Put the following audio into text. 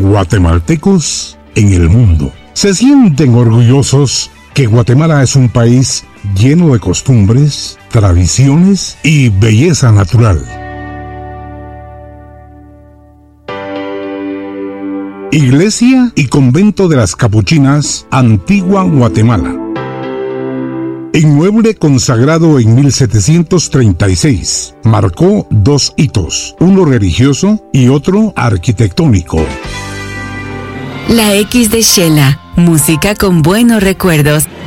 guatemaltecos en el mundo. Se sienten orgullosos que Guatemala es un país lleno de costumbres, tradiciones y belleza natural. Iglesia y Convento de las Capuchinas, Antigua Guatemala. Inmueble consagrado en 1736, marcó dos hitos, uno religioso y otro arquitectónico. La X de Shela, música con buenos recuerdos.